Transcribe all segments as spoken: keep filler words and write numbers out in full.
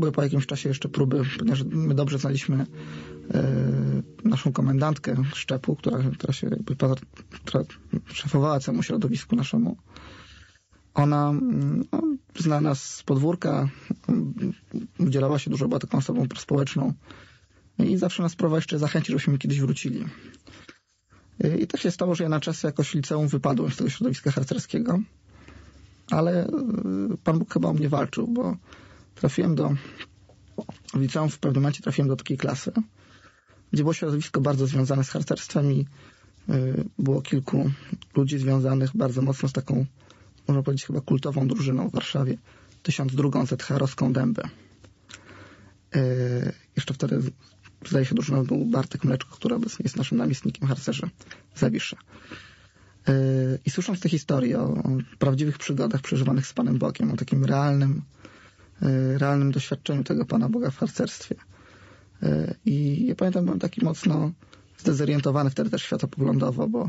były po jakimś czasie jeszcze próby, ponieważ my dobrze znaliśmy y, naszą komendantkę szczepu, która, która się jakby, która szefowała całemu środowisku naszemu. Ona no, zna nas z podwórka, udzielała się dużo, była taką osobą prospołeczną i zawsze nas próbowała jeszcze zachęcić, żebyśmy kiedyś wrócili. I tak się stało, że ja na czas jakoś liceum wypadłem z tego środowiska harcerskiego, ale Pan Bóg chyba o mnie walczył, bo trafiłem do w liceum, w pewnym momencie trafiłem do takiej klasy, gdzie było środowisko bardzo związane z harcerstwem i było kilku ludzi związanych bardzo mocno z taką, można powiedzieć, chyba kultową drużyną w Warszawie, tysiąc drugą Z H R-owską Dębę. Jeszcze wtedy, zdaje się, drużyną był Bartek Mleczko, który obecnie jest naszym namiestnikiem harcerzy Zawisza. I słysząc te historie o prawdziwych przygodach przeżywanych z Panem Bogiem, o takim realnym, realnym doświadczeniu tego Pana Boga w harcerstwie. I ja pamiętam, byłem taki mocno zdezorientowany wtedy też światopoglądowo, bo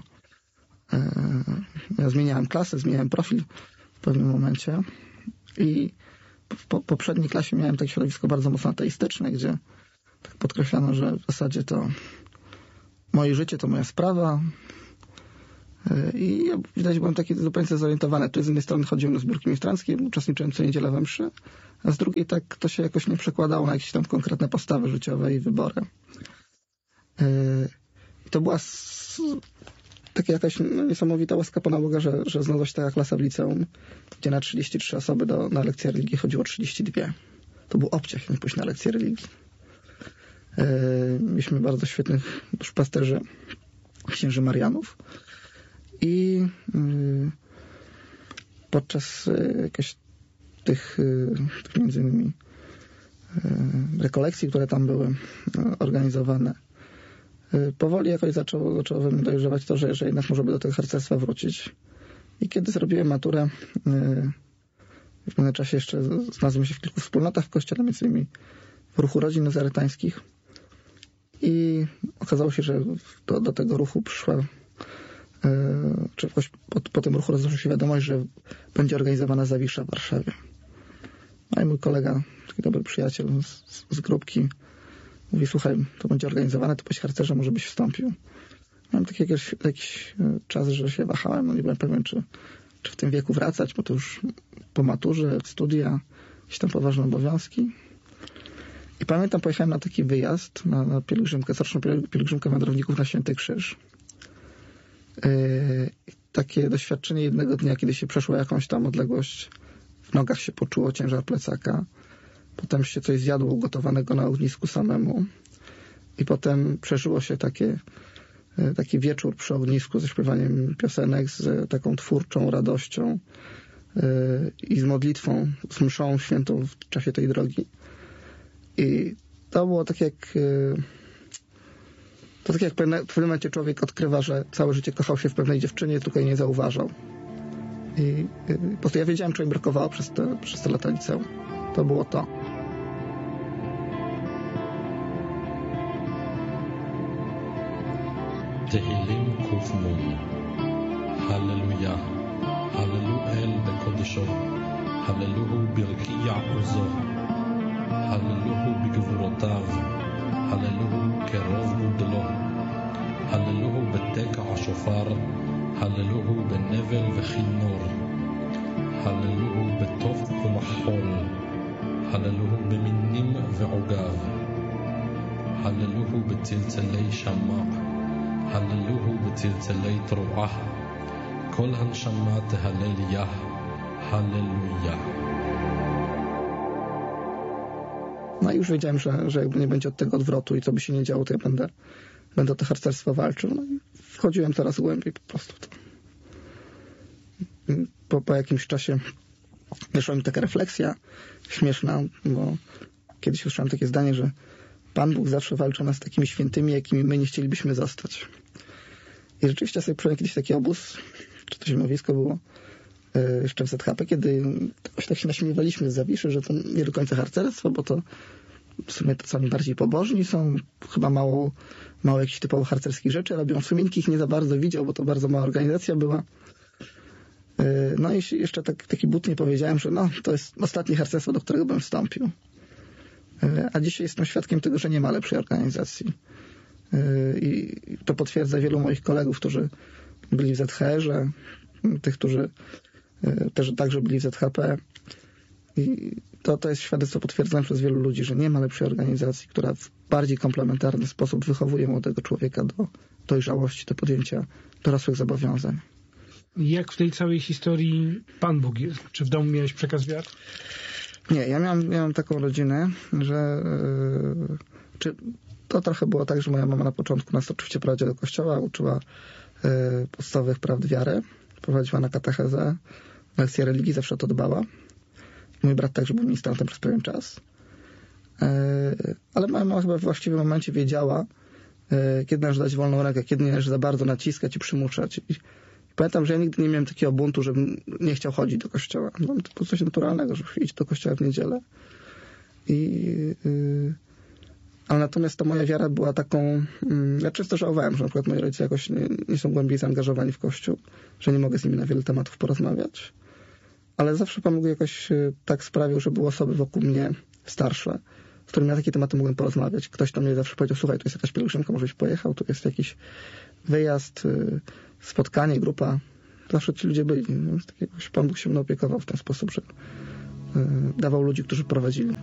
ja zmieniałem klasę, zmieniałem profil w pewnym momencie i w po, poprzedniej klasie miałem takie środowisko bardzo mocno ateistyczne, gdzie tak podkreślano, że w zasadzie to moje życie to moja sprawa i ja widać byłem taki zupełnie zorientowany. To z jednej strony chodziłem na zbiórki ministranckie, uczestniczyłem co niedzielę we mszy, a z drugiej tak to się jakoś nie przekładało na jakieś tam konkretne postawy życiowe i wybory. I to była taka jakaś no, niesamowita łaska Pana Boga, że, że znalazła się taka klasa w liceum, gdzie na trzydzieści trzy osoby do, na lekcję religii chodziło trzydzieści dwie. To był obciach, jak pójść na lekcję religii. Yy, mieliśmy bardzo świetnych duszpasterzy, księży Marianów i yy, podczas yy, jakoś tych, yy, tych między innymi yy, rekolekcji, które tam były yy, organizowane, powoli jakoś zaczęło, zaczęło we mnie dojrzewać to, że, że jednak może by do tego harcerstwa wrócić. I kiedy zrobiłem maturę, w pewnym czasie jeszcze znalazłem się w kilku wspólnotach w kościele, między innymi w ruchu rodzin nazaretańskich. I okazało się, że do, do tego ruchu przyszła, czy jakoś po, po tym ruchu rozeszła się wiadomość, że będzie organizowana Zawisza w Warszawie. No i mój kolega, taki dobry przyjaciel z, z grupki, mówi, słuchaj, to będzie organizowane, to byś harcerza, może byś wstąpił. Miałem taki jakiś, jakiś czas, że się wahałem, no nie byłem pewien, czy, czy w tym wieku wracać, bo to już po maturze, studia, jakieś tam poważne obowiązki. I pamiętam, pojechałem na taki wyjazd, na, na pielgrzymkę, coroczną pielgrzymkę wędrowników na Święty Krzyż. Yy, takie doświadczenie jednego dnia, kiedy się przeszło jakąś tam odległość, w nogach się poczuło ciężar plecaka. Potem się coś zjadło ugotowanego na ognisku samemu i potem przeżyło się takie, taki wieczór przy ognisku ze śpiewaniem piosenek, z taką twórczą radością yy, i z modlitwą, z mszą świętą w czasie tej drogi. I to było tak jak yy, to tak jak w pewnym momencie człowiek odkrywa, że całe życie kochał się w pewnej dziewczynie, tylko jej nie zauważał. I yy, po prostu ja wiedziałem, czego mi brakowało przez te, przez te lata liceum. To było to. תהילים ק"נ הללויה הללו אל בקודשו הללוהו ברקיע עוזו הללוהו בגבורותיו הללוהו כרוב גודלו הללוהו בתקע השופר הללוהו בנבל וכינור הללוהו בתוף ומחול הללוהו במינים ועוגב הללוהו בצלצלי שמע הללוהו בצלצלי תרועה כל הנשמה תהלל יה הללויה. No i już wiedziałem, że, że jakby nie będzie od tego odwrotu i co by się nie działo, to ja będę, będę o to harcerstwo walczył. No i wchodziłem coraz głębiej po prostu. Po, po jakimś czasie wyszła mi taka refleksja śmieszna, bo kiedyś usłyszałem takie zdanie, że Pan Bóg zawsze walczy o nas takimi świętymi, jakimi my nie chcielibyśmy zostać. I rzeczywiście sobie przyjąłem kiedyś taki obóz, czy to zimowisko było jeszcze w Z H P, kiedy tak się naśmiewaliśmy z Zawiszy, że to nie do końca harcerstwo, bo to w sumie to sami bardziej pobożni są, chyba mało, mało jakichś typowo harcerskich rzeczy robią. W sumie nikt ich nie za bardzo widział, bo to bardzo mała organizacja była. No i jeszcze tak, taki butnie powiedziałem, że no, to jest ostatnie harcerstwo, do którego bym wstąpił. A dzisiaj jestem świadkiem tego, że nie ma lepszej organizacji. I to potwierdza wielu moich kolegów, którzy byli w Z H R-ze, tych, którzy też także byli w Z H P. I to, to jest świadectwo potwierdzone przez wielu ludzi, że nie ma lepszej organizacji, która w bardziej komplementarny sposób wychowuje młodego człowieka do dojrzałości, do podjęcia dorosłych zobowiązań. Jak w tej całej historii Pan Bóg jest? Czy w domu miałeś przekaz wiary? Nie, ja miałem, miałem taką rodzinę, że yy, czy to trochę było tak, że moja mama na początku nas oczywiście prowadziła do kościoła, uczyła yy, podstawowych prawd wiary, prowadziła na katechezę, lekcje religii, zawsze o to dbała. Mój brat także był ministrantem przez pewien czas. Yy, ale moja mama chyba w właściwym momencie wiedziała, yy, kiedy należy dać wolną rękę, kiedy nie należy za bardzo naciskać i przymuszać. I, Pamiętam, że ja nigdy nie miałem takiego buntu, żebym nie chciał chodzić do kościoła. No, to było coś naturalnego, żeby iść do kościoła w niedzielę. I, yy, ale natomiast ta moja wiara była taką... Yy, ja często żałowałem, że na przykład moi rodzice jakoś nie, nie są głębiej zaangażowani w Kościół, że nie mogę z nimi na wiele tematów porozmawiać. Ale zawsze Pan Bóg jakoś yy, tak sprawił, że były osoby wokół mnie starsze, z którymi na takie tematy mogłem porozmawiać. Ktoś tam mnie zawsze powiedział, słuchaj, tu jest jakaś pielgrzymka, może byś pojechał, tu jest jakiś wyjazd... Yy, spotkanie, grupa, zawsze ci ludzie byli. Więc tak jakoś Pan Bóg się mną opiekował w ten sposób, że y, dawał ludzi, którzy prowadzili.